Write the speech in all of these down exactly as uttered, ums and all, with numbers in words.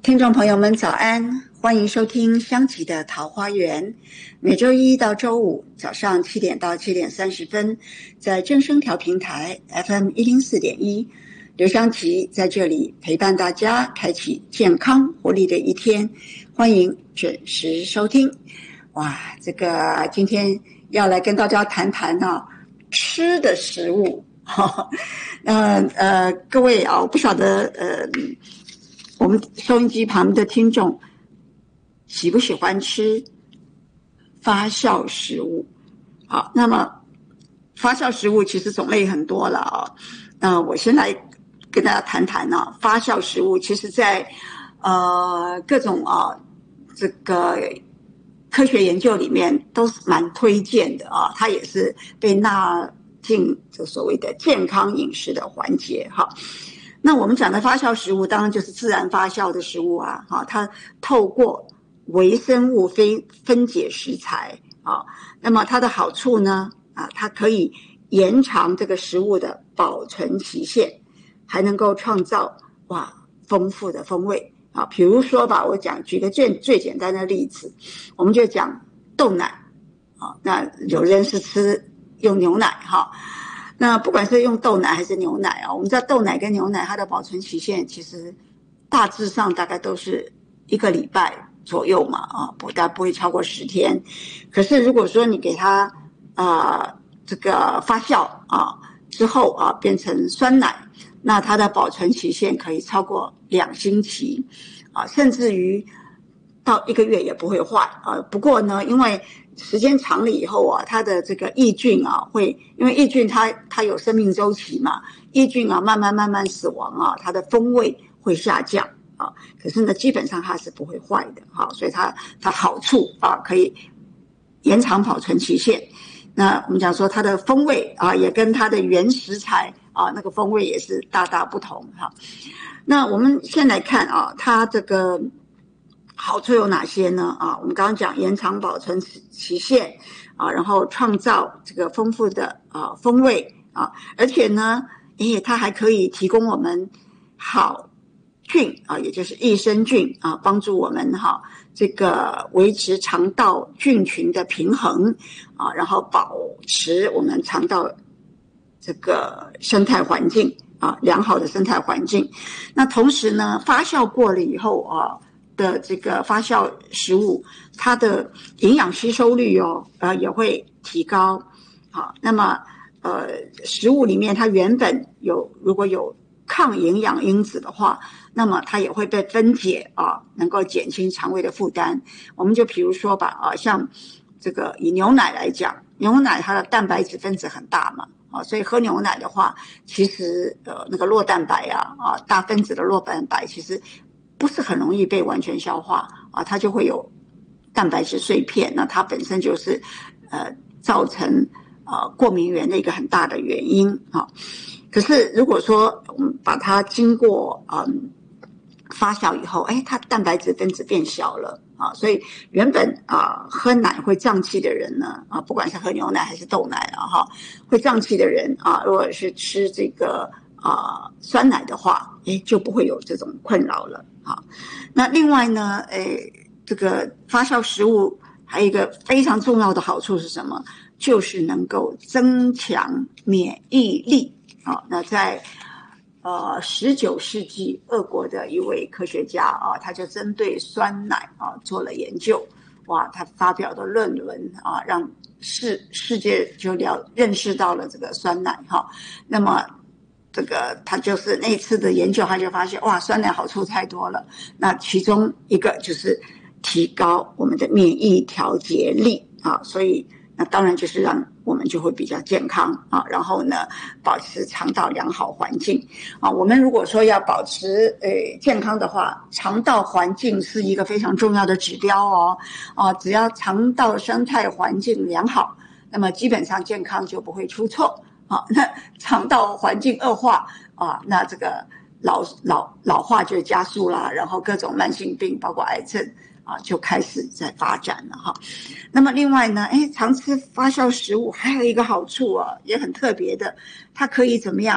听众朋友们早安，欢迎收听香琪的桃花源。每周一到周五早上七点到七点三十分，在正声调频台 F M 一零四点一，刘香琪在这里陪伴大家，开启健康活力的一天。欢迎准时收听。哇，这个今天要来跟大家谈谈啊吃的食物。那呃，各位啊，我不晓得呃。我们收音机旁的听众喜不喜欢吃发酵食物？好，那么发酵食物其实种类很多了啊。那我先来跟大家谈谈啊，发酵食物其实在呃各种啊这个科学研究里面都是蛮推荐的啊，它也是被纳进这所谓的健康饮食的环节哈。那我们讲的发酵食物当然就是自然发酵的食物啊，哈，它透过微生物非分解食材啊，那么它的好处呢啊，它可以延长这个食物的保存期限，还能够创造哇丰富的风味啊。比如说吧，我讲举个最最简单的例子，我们就讲豆奶啊，那有人是吃用牛奶哈。那不管是用豆奶还是牛奶啊，我们知道豆奶跟牛奶它的保存期限其实大致上大概都是一个礼拜左右嘛，啊，不大不会超过十天。可是如果说你给它啊、呃、这个发酵啊之后啊变成酸奶，那它的保存期限可以超过两星期啊，甚至于到一个月也不会坏啊。不过呢，因为时间长了以后啊，它的这个抑菌啊会，因为抑菌它它有生命周期嘛，抑菌啊慢慢慢慢死亡啊，它的风味会下降啊。可是呢，基本上它是不会坏的哈、啊，所以它它好处啊可以延长保存期限。那我们讲说它的风味啊，也跟它的原食材啊那个风味也是大大不同哈、啊。那我们先来看啊，它这个好处有哪些呢？啊，我们刚刚讲延长保存期限啊，然后创造这个丰富的啊风味啊，而且呢，诶，它还可以提供我们好菌啊，也就是益生菌啊，帮助我们哈、啊、这个维持肠道菌群的平衡啊，然后保持我们肠道这个生态环境啊良好的生态环境。那同时呢，发酵过了以后啊。的这个发酵食物，它的营养吸收率哦，呃也会提高。好，那么呃，食物里面它原本有如果有抗营养因子的话，那么它也会被分解啊，能够减轻肠胃的负担。我们就比如说吧，啊，像这个以牛奶来讲，牛奶它的蛋白质分子很大嘛。啊，所以喝牛奶的话，其实呃那个酪蛋白啊啊大分子的酪蛋白其实不是很容易被完全消化啊，它就会有蛋白质碎片，那它本身就是呃造成呃过敏源的一个很大的原因啊。可是如果说我们把它经过嗯发酵以后，哎，它蛋白质分子变小了啊，所以原本啊喝奶会胀气的人呢啊，不管是喝牛奶还是豆奶啊哈，会胀气的人啊，如果是吃这个啊酸奶的话，哎就不会有这种困扰了啊。那另外呢，哎这个发酵食物还有一个非常重要的好处是什么？就是能够增强免疫力啊。那在呃，十九世纪，俄国的一位科学家啊，他就针对酸奶啊做了研究。哇，他发表的论文啊，让世世界就了认识到了这个酸奶哈、啊。那么，这个他就是那次的研究，他就发现哇，酸奶好处太多了。那其中一个就是提高我们的免疫调节力啊，所以那当然就是让我们就会比较健康啊，然后呢，保持肠道良好环境啊。我们如果说要保持呃健康的话，肠道环境是一个非常重要的指标哦。啊，只要肠道生态环境良好，那么基本上健康就不会出错啊。那肠道环境恶化啊，那这个老老老化就加速啦，然后各种慢性病，包括癌症。啊，就开始在发展了哈。那么另外呢，哎，常吃发酵食物还有一个好处啊，也很特别的，它可以怎么样？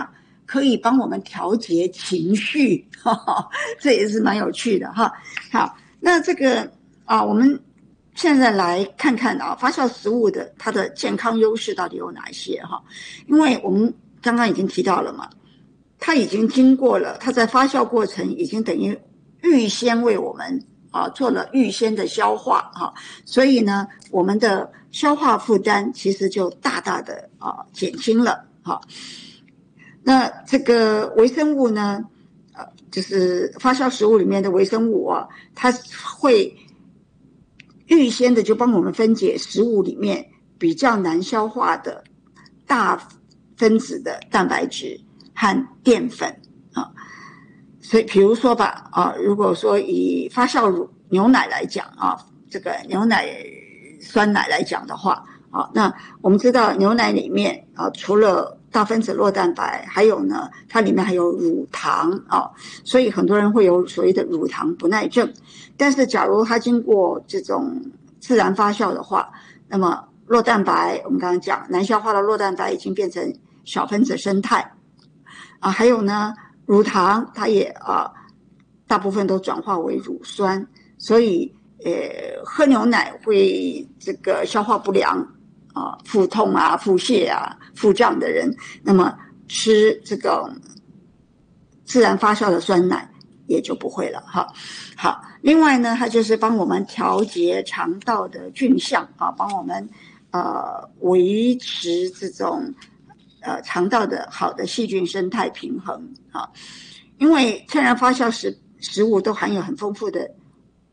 可以帮我们调节情绪，哈哈，这也是蛮有趣的哈。好，那这个啊，我们现在来看看啊，发酵食物的它的健康优势到底有哪些哈？因为我们刚刚已经提到了嘛，它已经经过了，它在发酵过程已经等于预先为我们啊做了预先的消化哈，所以呢，我们的消化负担其实就大大的啊减轻了哈。那这个微生物呢，呃，就是发酵食物里面的微生物啊，它会预先的就帮我们分解食物里面比较难消化的大分子的蛋白质和淀粉啊。所以比如说吧啊，如果说以发酵乳牛奶来讲啊，这个牛奶酸奶来讲的话啊，那我们知道牛奶里面啊，除了大分子酪蛋白，还有呢，它里面还有乳糖啊，所以很多人会有所谓的乳糖不耐症。但是假如它经过这种自然发酵的话，那么酪蛋白我们刚刚讲难消化的酪蛋白已经变成小分子生态啊，还有呢乳糖它也啊大部分都转化为乳酸，所以呃喝牛奶会这个消化不良啊，腹痛啊、腹泻啊、腹胀的人，那么吃这个自然发酵的酸奶也就不会了哈。好，另外呢，它就是帮我们调节肠道的菌相啊，帮我们呃维持这种呃肠道的好的细菌生态平衡啊。因为天然发酵食食物都含有很丰富的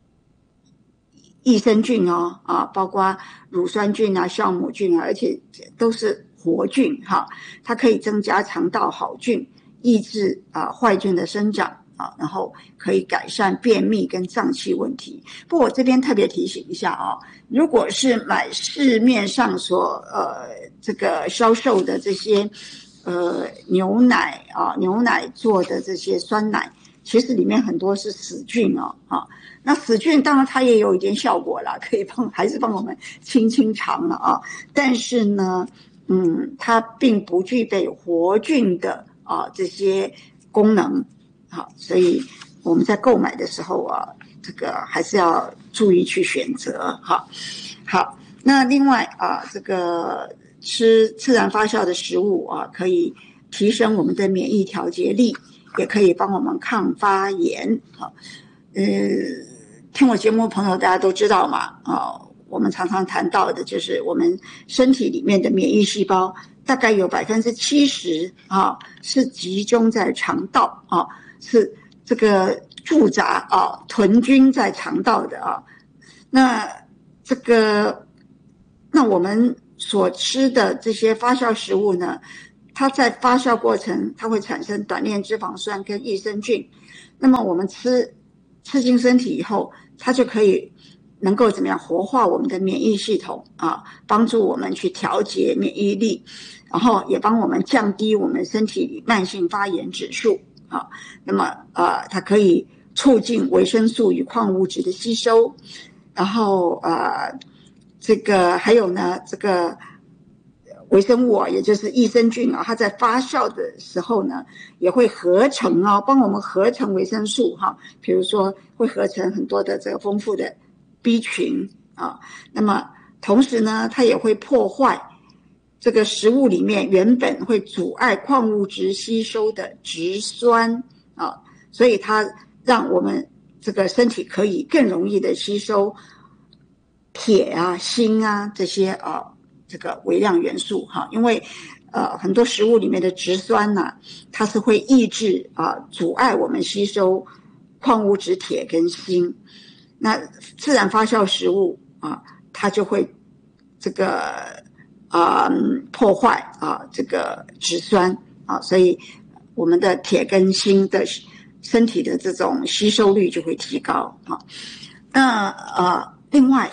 益生菌哦，啊，包括乳酸菌啊、酵母菌啊，而且都是活菌哈，它可以增加肠道好菌，抑制啊坏菌的生长啊，然后可以改善便秘跟胀气问题。不过我这边特别提醒一下啊，如果是买市面上所呃这个销售的这些呃牛奶啊牛奶做的这些酸奶，其实里面很多是死菌哦啊。那死菌当然它也有一点效果啦，可以帮还是帮我们清清肠了啊。但是呢，嗯，它并不具备活菌的啊这些功能，好，所以我们在购买的时候啊，这个还是要注意去选择哈。好，那另外啊，这个吃自然发酵的食物啊，可以提升我们的免疫调节力，也可以帮我们抗发炎啊。呃，听我节目的朋友大家都知道嘛，啊，我们常常谈到的就是我们身体里面的免疫细胞大概有百分之七十啊是集中在肠道啊，是这个驻扎啊屯军在肠道的啊。那这个那我们所吃的这些发酵食物呢，它在发酵过程它会产生短链脂肪酸跟益生菌，那么我们吃吃进身体以后，它就可以能够怎么样活化我们的免疫系统啊，帮助我们去调节免疫力，然后也帮我们降低我们身体里慢性发炎指数啊。那么呃，它可以促进维生素与矿物质的吸收，然后呃，这个还有呢，这个微生物啊，也就是益生菌啊，它在发酵的时候呢，也会合成啊，帮我们合成维生素哈。比如说会合成很多的这个丰富的 B 群啊。那么同时呢，它也会破坏这个食物里面原本会阻碍矿物质吸收的植酸啊，所以它让我们这个身体可以更容易的吸收铁啊、锌啊这些啊。这个微量元素哈，因为呃很多食物里面的植酸呢、啊，它是会抑制啊阻碍我们吸收矿物质铁跟锌。那自然发酵食物啊，它就会这个啊、嗯、破坏啊这个植酸啊，所以我们的铁跟锌的身体的这种吸收率就会提高啊。那呃另外。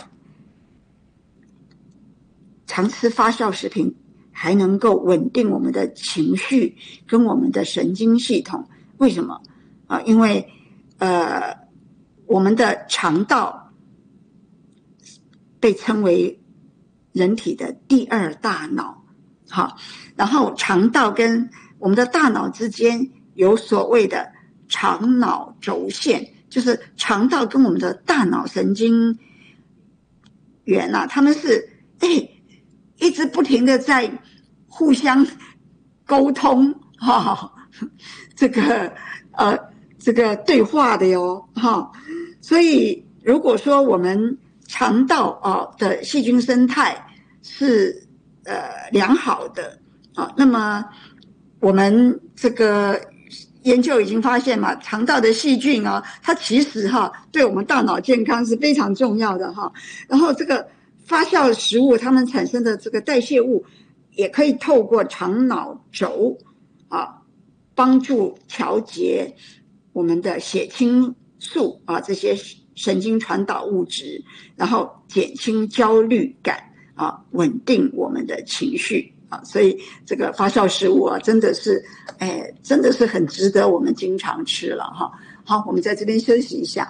常吃发酵食品还能够稳定我们的情绪跟我们的神经系统，为什么啊？因为呃我们的肠道被称为人体的第二大脑，好，然后肠道跟我们的大脑之间有所谓的肠脑轴线，就是肠道跟我们的大脑神经元啊，他们是哎一直不停的在互相沟通哈、哦，这个呃这个对话的哟哈、哦，所以如果说我们肠道啊、哦、的细菌生态是呃良好的啊、哦，那么我们这个研究已经发现嘛，肠道的细菌啊，它其实哈、啊、对我们大脑健康是非常重要的哈、啊。然后这个发酵的食物，它们产生的这个代谢物，也可以透过肠脑轴啊，帮助调节我们的血清素啊这些神经传导物质，然后减轻焦虑感啊，稳定我们的情绪。所以这个发酵食物啊，真的是，哎，真的是很值得我们经常吃了哈。好，我们在这边休息一下。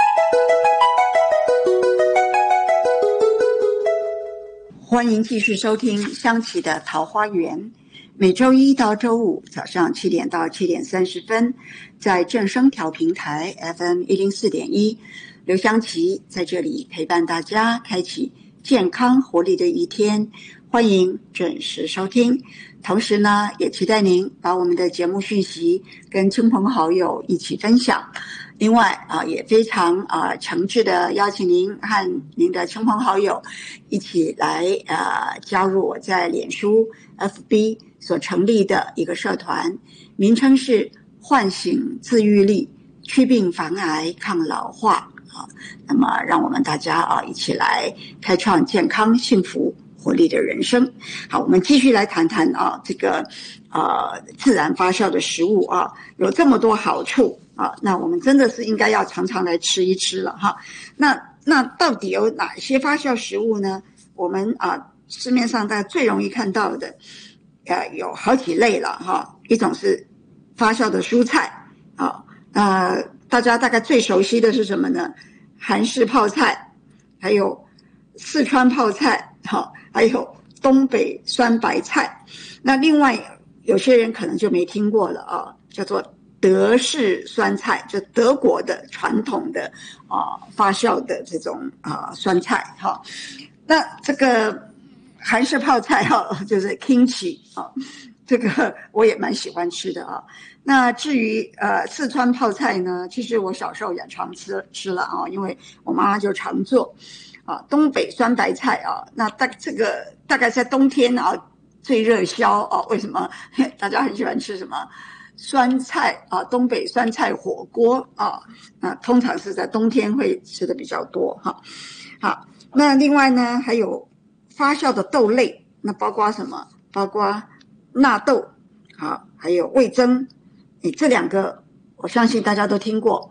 欢迎继续收听香琪的桃花源，每周一到周五早上七点到七点三十分，在正声调平台 F M 一零四点一，刘香琪在这里陪伴大家，开启健康活力的一天。欢迎准时收听，同时呢，也期待您把我们的节目讯息跟亲朋好友一起分享。另外啊，也非常啊诚挚的邀请您和您的亲朋好友一起来啊加入我在脸书 F B 所成立的一个社团，名称是唤醒自愈力，祛病防癌抗老化啊。那么，让我们大家啊一起来开创健康幸福活力的人生。好，我们继续来谈谈啊，这个呃自然发酵的食物啊，有这么多好处啊，那我们真的是应该要常常来吃一吃了哈。那那到底有哪些发酵食物呢？我们啊市面上大家最容易看到的，呃有好几类了哈。一种是发酵的蔬菜啊，呃大家大概最熟悉的是什么呢？韩式泡菜，还有四川泡菜，好，还有东北酸白菜。那另外有些人可能就没听过了啊，叫做德式酸菜，就德国的传统的啊发酵的这种啊酸菜哈。那这个韩式泡菜哈，就是 kimchi 啊，这个我也蛮喜欢吃的啊。那至于呃四川泡菜呢，其实我小时候也常吃吃了啊，因为我妈妈就常做。啊，东北酸白菜啊，那大这个大概在冬天啊最热销啊。为什么大家很喜欢吃什么酸菜啊？东北酸菜火锅啊，那通常是在冬天会吃的比较多哈。好，那另外呢，还有发酵的豆类，那包括什么？包括纳豆，好，还有味噌。你这两个，我相信大家都听过